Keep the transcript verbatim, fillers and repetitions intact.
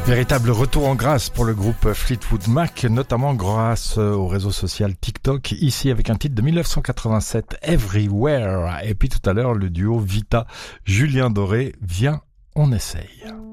Véritable retour en grâce pour le groupe Fleetwood Mac, notamment grâce au réseau social TikTok, ici avec un titre de dix-neuf cent quatre-vingt-sept, Everywhere. Et puis tout à l'heure, le duo Vita, Julien Doré, viens, on essaye.